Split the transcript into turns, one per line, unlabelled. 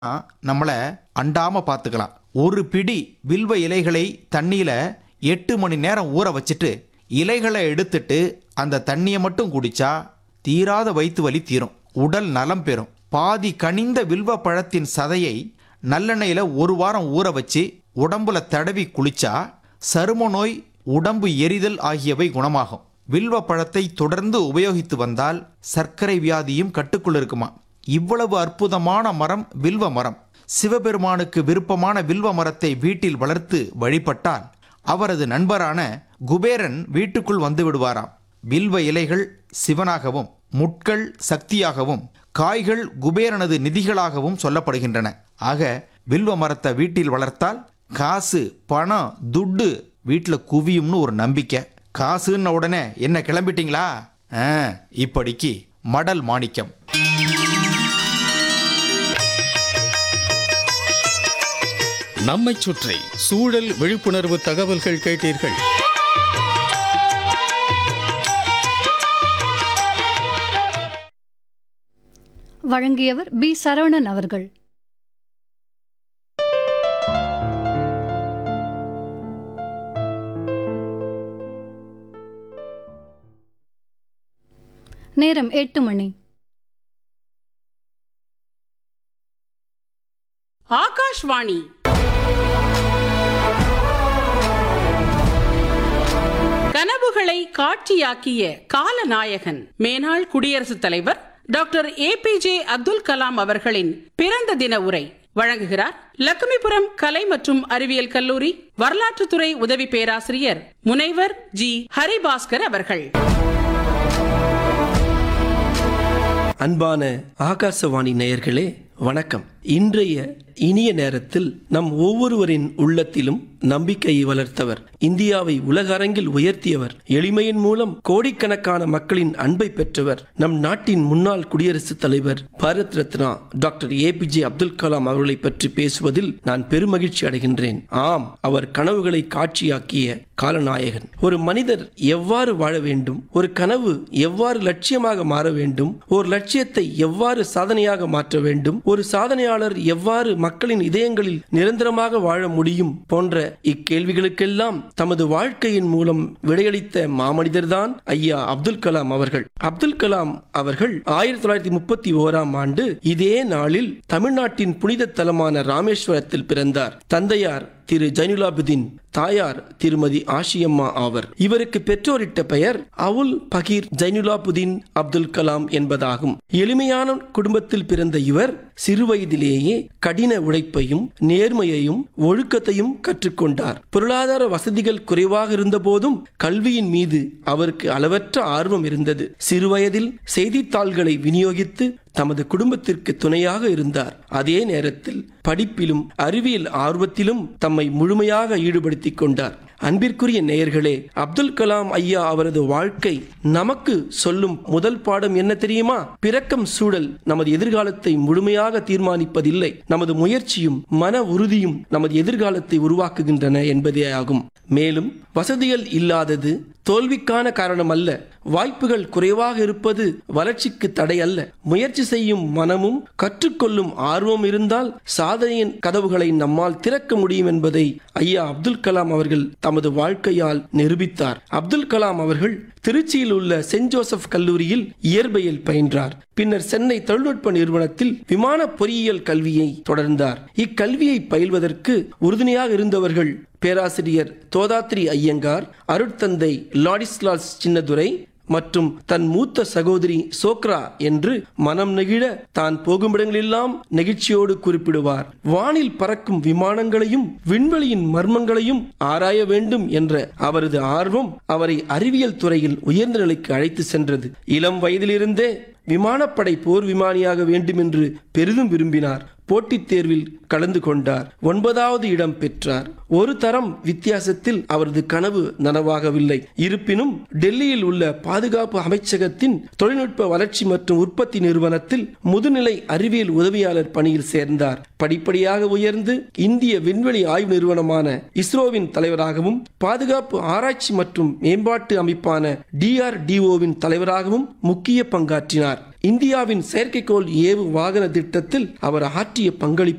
நம்மளை அண்டாம பார்த்துக்கலாம். ஒரு பிடி வில்வ இலைகளை தண்ணியில 8 மணி நேரம் ஊற வச்சுட்டு இலைகளை எடுத்துட்டு அந்த தண்ணியை மட்டும் குடிச்சா தீராத வயிற்று வலி தீரும், உடல் நலம் பெறும். பாதி கனிந்த வில்வ பழத்தின் சதையை நல்லெண்ணெயில் 1 வாரம் ஊற வச்சு உடம்புல தடவி குளிச்சா சரும நோய், உடம்பு எரிதல் ஆகியவை குணமாகும். வில்வ பழத்தை தொடர்ந்து உபயோகித்து வந்தால் சர்க்கரை வியாதியும் கட்டுக்குள் இருக்குமா. இவ்வளவு அற்புதமான மரம் வில்வ மரம். சிவபெருமானுக்கு விருப்பமான வில்வ மரத்தை வீட்டில் வளர்த்து வழிபட்டால் அவரது நண்பரான குபேரன் வீட்டுக்குள் வந்து விடுவாராம். வில்வ இலைகள் சிவனாகவும், முட்கள் சக்தியாகவும், காய்கள் குபேரனது நிதிகளாகவும் சொல்லப்படுகின்றன. ஆக வில்வ மரத்தை வீட்டில் வளர்த்தால் காசு, பணம், துட்டு வீட்டில் குவியும்னு ஒரு நம்பிக்கை. காசுன்ன உடனே என்ன கிளம்பிட்டீங்களா? இப்படிக்கு மடல் மாணிக்கம்.
நம்மைச் சுற்றி சூழல் விழிப்புணர்வு தகவல்கள் கேட்டீர்கள்.
வழங்கியவர் பி. சரவணன் அவர்கள். நேரம் 8 மணி.
ஆகாஷ்வாணி கனவுகளை காட்சியாக்கிய காலநாயகன் மேனாள் குடியரசுத் தலைவர் டாக்டர் ஏபிஜே அப்துல் கலாம் அவர்களின் பிறந்த தின உரை வழங்குகிறார் லட்சுமிபுரம் கலை மற்றும் அறிவியல் கல்லூரி வரலாற்றுத்துறை உதவி பேராசிரியர் முனைவர் ஜி. ஹரிபாஸ்கர் அவர்கள்.
அன்பான ஆகாசவாணி நேயர்களே, வணக்கம். இன்றைய இனிய நேரத்தில் நம் ஒவ்வொருவரின் உள்ளத்திலும் நம்பிக்கையை வளர்த்தவர், இந்தியாவை உலக அரங்கில் உயர்த்தியவர், எளிமையின் மூலம் கோடிக்கணக்கான மக்களின் அன்பை பெற்றவர், நம் நாட்டின் முன்னாள் குடியரசுத் தலைவர் பாரத் ரத்னா டாக்டர் ஏபிஜே அப்துல் கலாம் அவர்களை பற்றி பேசுவதில் நான் பெருமகிழ்ச்சி அடைகின்றேன். ஆம், அவர் கனவுகளை காட்சியாக்கிய காலநாயகன். ஒரு மனிதர் எவ்வாறு வாழ வேண்டும், ஒரு கனவு எவ்வாறு லட்சியமாக மாற வேண்டும், ஒரு லட்சியத்தை எவ்வாறு சாதனையாக மாற்ற வேண்டும், ஒரு சாதனையாளர் எவ்வாறு மக்களின் இதயங்களில் நிரந்தரமாக வாழ முடியும் போன்ற இக்கேள்விகளுக்கெல்லாம் தமது வாழ்க்கையின் மூலம் விடையளித்த மாமனிதர்தான் ஐயா அப்துல் கலாம் அவர்கள். அப்துல் கலாம் அவர்கள் 1931ஆம் ஆண்டு இதே நாளில் தமிழ்நாட்டின் புனித தலமான ராமேஸ்வரத்தில் பிறந்தார். தந்தையார் திரு ஜைனுலாபுதீன், தாயார் திருமதி ஆஷியம்மா ஆவர். இவருக்கு பெற்றோரிட்ட பெயர் அவுல் பகீர் ஜைனுலாபுதீன் அப்துல் கலாம் என்பதாகும். எளிமையான குடும்பத்தில் பிறந்த இவர் சிறுவயதிலேயே கடின உழைப்பையும் நேர்மையையும் ஒழுக்கத்தையும் கற்றுக்கொண்டார். பொருளாதார வசதிகள் குறைவாக இருந்த போதும் கல்வியின் மீது அவருக்கு அளவற்ற ஆர்வம் இருந்தது. சிறுவயதில் செய்தித்தாள்களை விநியோகித்து தமது குடும்பத்திற்கு துணையாக இருந்தார். அதே நேரத்தில் படிப்பிலும் அறிவியல் ஆர்வத்திலும் தம்மை முழுமையாக ஈடுபடுத்திக் கொண்டார். அன்பிற்குரிய நேயர்களே, அப்துல் கலாம் ஐயா அவரது வாழ்க்கை நமக்கு சொல்லும் முதல் பாடம் என்ன தெரியுமா? பிறக்கும் சூழல் நமது எதிர்காலத்தை முழுமையாக தீர்மானிப்பதில்லை, நமது முயற்சியும் மன உறுதியும் நமது எதிர்காலத்தை உருவாக்குகின்றன என்பதே ஆகும். மேலும் வசதிகள் இல்லாதது தோல்விக்கான காரணம் அல்ல, வாய்ப்புகள் குறைவாக இருப்பது வளர்ச்சிக்கு தடை அல்ல. முயற்சி செய்யும் மனமும் கற்றுக்கொள்ளும் ஆர்வம் இருந்தால் சாதனையின் கதவுகளை நம்மால் திறக்க முடியும் என்பதை ஐயா அப்துல் கலாம் அவர்கள் தமது வாழ்க்கையால் நிரூபித்தார். அப்துல் கலாம் அவர்கள் திருச்சியில் உள்ள சென்ட் ஜோசப் கல்லூரியில் இயற்பியல் பயின்றார். பின்னர் சென்னை தொழில்நுட்ப நிறுவனத்தில் விமான பொறியியல் கல்வியை தொடர்ந்தார். இக்கல்வியை பயில்வதற்கு உறுதுணையாக இருந்தவர்கள் பேராசிரியர் தோதாத்ரி ஐயங்கார், அருட்தந்தை லாடிஸ்லாஸ் சின்னதுரை மற்றும் தன் மூத்த சகோதரி சோக்ரா என்று மனம் நெகிழ தான் போகுமிடங்களெல்லாம் நெகிழ்ச்சியோடு குறிப்பிடுவார். வானில் பறக்கும் விமானங்களையும் விண்வெளியின் மர்மங்களையும் ஆராய வேண்டும் என்ற அவரது ஆர்வம் அவரை அறிவியல் துறையில் உயர்ந்த நிலைக்கு அழைத்து சென்றது. இளம் வயதிலிருந்தே விமானப்படை போர் விமானியாக வேண்டும் என்று பெரிதும் விரும்பினார். போட்டித் தேர்வில் கலந்து கொண்டார். 9வது இடம் பெற்றார். ஒரு தரம் வித்தியாசத்தில் அவரது கனவு நனவாகவில்லை. இருப்பினும் டெல்லியில் உள்ள பாதுகாப்பு அமைச்சகத்தின் தொழில்நுட்ப வளர்ச்சி மற்றும் உற்பத்தி நிறுவனத்தில் முதுநிலை அறிவியல் உதவியாளர் பணியில் சேர்ந்தார். படிப்படியாக உயர்ந்து இந்திய விண்வெளி ஆய்வு நிறுவனமான இஸ்ரோவின் தலைவராகவும் பாதுகாப்பு ஆராய்ச்சி மற்றும் மேம்பாட்டு அமைப்பான DRDOவின் தலைவராகவும் முக்கிய பங்காற்றினார். இந்தியாவின் செயற்கைக்கோள் ஏவு வாகன திட்டத்தில் அவர் ஆற்றிய பங்களிப்பு